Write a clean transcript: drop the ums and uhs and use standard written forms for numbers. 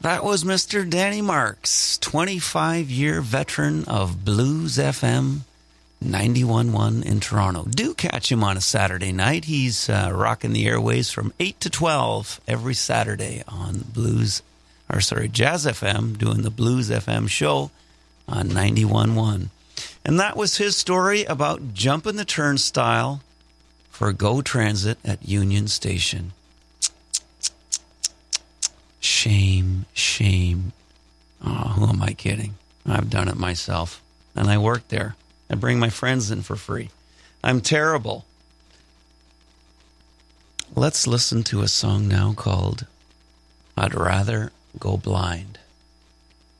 That was Mr. Danny Marks, 25-year veteran of Blues FM 91.1 in Toronto. Do catch him on a Saturday night. He's rocking the airways from 8 to 12 every Saturday on Jazz FM, doing the Blues FM show on 91.1. And that was his story about jumping the turnstile for GO Transit at Union Station. Shame, shame. Oh, who am I kidding? I've done it myself. And I work there. I bring my friends in for free. I'm terrible. Let's listen to a song now called I'd Rather Go Blind.